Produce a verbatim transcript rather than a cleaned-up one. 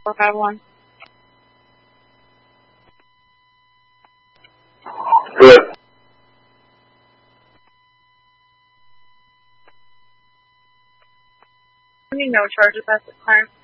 four five one. Good. No charges at the time.